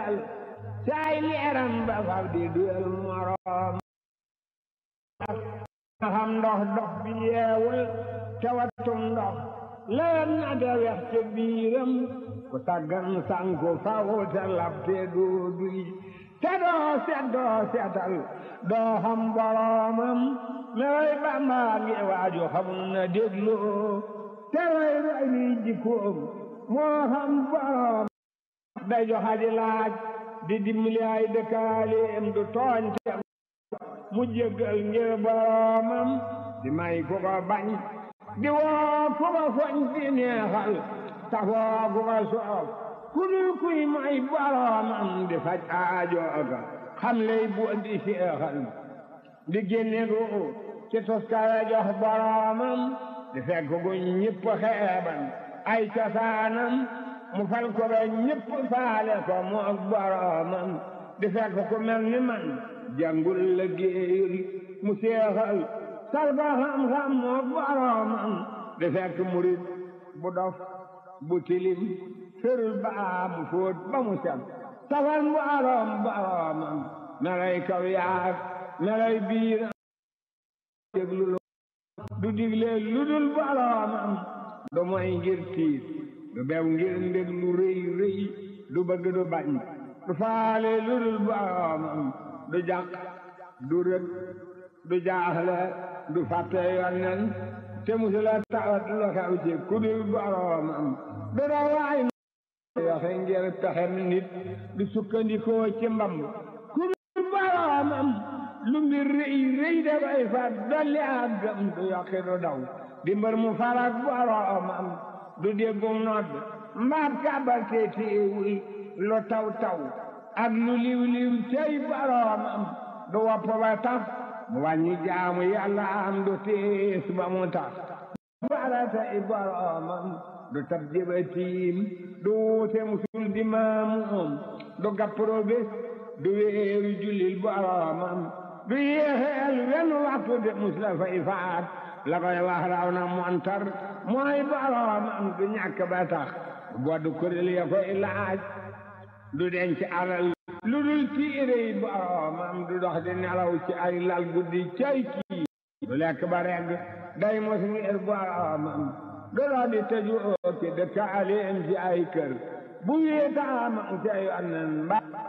feesal saay leeram ba fab di duyal moroom na xam ndox dox bi yeewul te wattum ndox leen na de wex ca biiram ku taggan sanku faw te lab te doo duy te doo seetal doo xam boroomam mewoy Bamba ngi waaju xamul na dégloo te roy roy li jikkoom moo xam boroom day joxa di laaj di dimbali ay dëkkaaleem du tooñ te mu jéggal ngir boroomam di may ku ko bañ di woo ku ko foñ di neexal tafoo ku ko soof ku dul kuy may boroomam di faj aajooga xam lay bu di seexal di génne gu ci toskare jox boroomam di fekk gu ñëpp xeeban ay cosaanam mu fal ko ba ñëpp faale ko mu ak boroomam di fekk ku mel ni man jàngul la géeyul mu seexal sal ko xam-xam mu ak boroomam di fekk murit bu dof bu tilim firul baa mu fóot ba mu set safal boroomam melay kaw yaag melay biir déglu du digle lu dul boroomam du moy ngir tiit du bew ngir ndég lu rëy rëy du bëgg du bañ du faale lu dul boroomam du jàq du rëg du jaaxle du fàtte yonnen te musula tawat lu xew ci ku dul boroomam du dawaay yoxe ngir pexem nit du sukkandikoo ci mbamb ku dul boroomam lu mbir rëy rëy dafay fat dolli ak gëm du yokki du daw di mbër mu farak boroomam du déggum nodd mbaat kàbbal te téewul lu taw taw ak lu liw liw tey boroomam du wopp ba tax mu wàññi jaamu yàlla am du tiis ba mu tax farata i boroomam du tab jëbatiim du wuute musul di maamuum du gappro bés du wéeru jullil boroomam du yéexeel wenn waxtu de mus la fay faat la koy wax raw na montar mooy boroomam du ñàkk ba tax boddu kuréel ya koy laaj du denc alal lu dul tiire yi boroomam du dox di nelaw ci ay lal guddi cay kii du lekk ba regg day mos ngir boroomam du dox di tëju ci dëkkaaleem ci ay kër bu wéetaamam ci ay annan